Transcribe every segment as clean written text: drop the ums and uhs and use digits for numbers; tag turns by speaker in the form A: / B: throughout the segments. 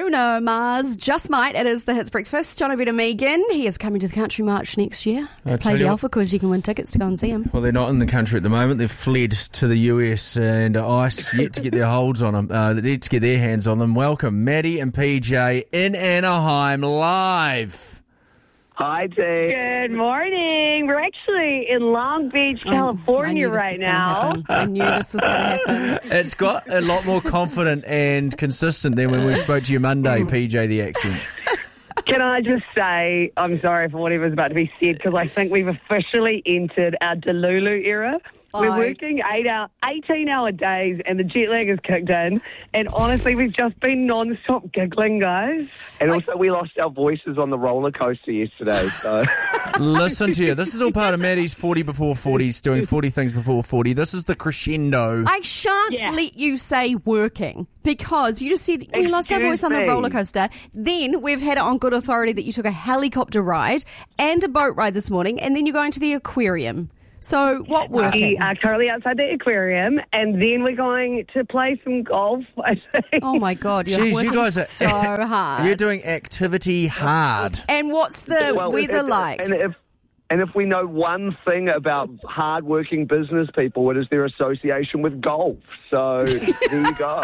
A: Bruno Mars, Just Might. It is the Hits Breakfast. John O'Brien Megan. He is coming to the Country March next year. Play the Alpha Quiz. You can win tickets to go and see him.
B: Well, they're not in the country at the moment. They've fled to the US and ICE yet to get their holds on them. They need to get their hands on them. Welcome, Maddie and PJ in Anaheim live.
C: Hi, T.
D: Good morning. We're actually in Long Beach, California right now.
A: I knew this was going to happen.
B: It's got a lot more confident and consistent than when we spoke to you Monday, PJ, the accent.
D: Can I just say, I'm sorry for whatever's about to be said, because I think we've officially entered our Delulu era. We're working 18-hour days, and the jet lag has kicked in. And honestly, we've just been non-stop giggling, guys.
C: And also, we lost our voices on the roller coaster yesterday. So
B: Listen to you. This is all part of Maddie's 40 before 40s, doing 40 things before 40. This is the crescendo.
A: I shan't let you say working, because you just said we lost our voice on the roller coaster. Then we've had it on good authority that you took a helicopter ride and a boat ride this morning, and then you're going to the aquarium. So what working?
D: We are currently outside the aquarium, and then we're going to play some golf, I think.
A: Oh, my God. You're working
B: you guys are
A: so hard.
B: You're doing activity hard.
A: And what's the weather like?
C: And if we know one thing about hard-working business people, it is their association with golf. So there you go.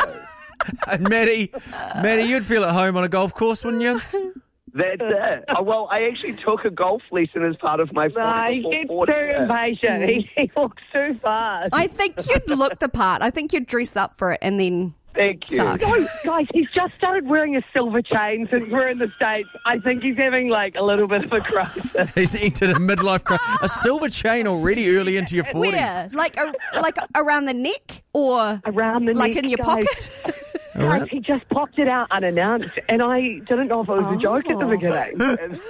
B: Maddie, you'd feel at home on a golf course, wouldn't you?
C: That's it. Well, I actually took a golf lesson as part of my 40
D: He gets
C: before
D: too
C: 40.
D: impatient. He walks too fast.
A: I think you'd look the part. I think you'd dress up for it and then
C: Thank you.
A: suck.
D: Guys, he's just started wearing a silver chain since we're in the States. I think he's having, a little bit of a crisis.
B: He's entered a midlife crisis. A silver chain already early into your 40s.
A: Where? Like around the neck or
D: Around the neck,
A: in your
D: guys.
A: pocket?
D: Guys, he just popped it out unannounced, and I didn't know if it was a joke at the beginning.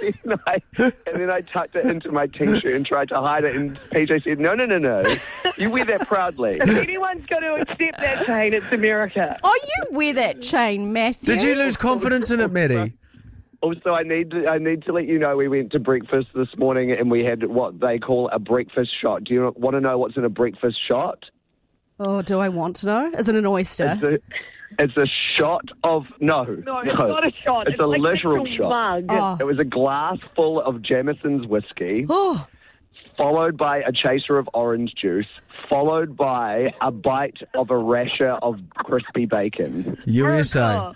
C: And then I tucked it into my T-shirt and tried to hide it, and PJ said, no. You wear that proudly.
D: If anyone's going to accept that chain, it's America.
A: Oh, you wear that chain, Matthew.
B: Did you lose confidence in it, Maddie?
C: Also, I need to let you know we went to breakfast this morning and we had what they call a breakfast shot. Do you want to know what's in a breakfast shot?
A: Oh, do I want to know? Is it an oyster?
C: It's a shot of... No,
D: it's not a shot.
C: It's a literal shot.
D: Mug.
A: Oh.
C: It was a glass full of Jameson's whiskey,
A: Oh,
C: followed by a chaser of orange juice, followed by a bite of a rasher of crispy bacon.
B: USA.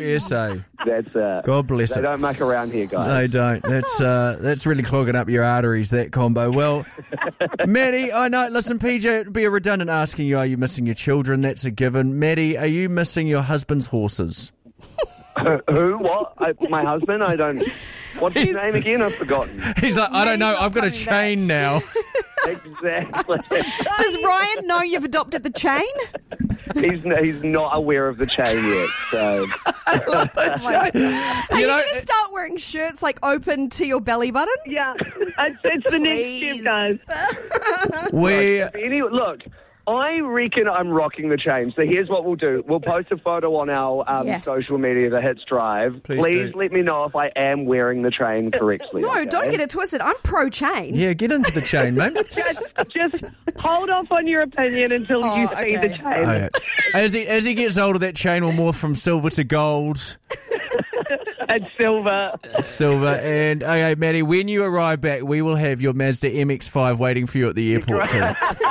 C: That's it.
B: God bless
C: They
B: it.
C: don't muck around here, guys.
B: They don't. That's really clogging up your arteries, that combo. Well, Maddie, I know, listen, PJ, it'd be a redundant asking you, are you missing your children? That's a given. Maddie, are you missing your husband's horses?
C: Who? What? My husband? I don't... What's his name again? I've forgotten.
B: He's like, I don't know,
A: not
B: I've got a
A: coming
B: chain now.
C: Exactly.
A: does Ryan know you've adopted the chain?
C: He's not aware of the chain yet, so...
A: Are you going to start wearing shirts open to your belly button?
D: Yeah, it's the next step, guys.
C: Look, I reckon I'm rocking the chain. So here's what we'll do. We'll post a photo on our social media, the Hits Drive. Please let me know if I am wearing the chain correctly.
A: No,
C: okay?
A: don't get it twisted. I'm pro-chain.
B: Yeah, get into the chain, mate.
D: Just hold off on your opinion until you see the chain.
B: Okay. As he gets older, that chain will morph from silver to gold.
D: It's silver.
B: And, okay, Maddie, when you arrive back, we will have your Mazda MX-5 waiting for you at the airport too.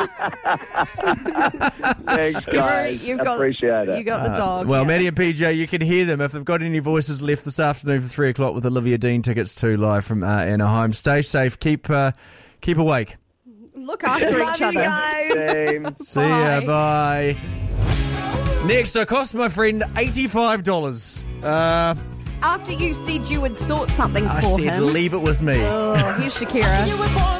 C: Thanks, guys. Appreciate it.
A: You got the dog.
B: Well, Maddie and PJ, you can hear them if they've got any voices left this afternoon for 3 o'clock with Olivia Dean tickets too, live from Anaheim. Stay safe. Keep awake.
A: Look after each
D: Love you
A: other.
D: guys.
B: See ya. Bye. Next, it cost my friend $85.
A: After you said you would sort something
B: I
A: for
B: said,
A: him.
B: leave it with me.
A: Oh, here's Shakira.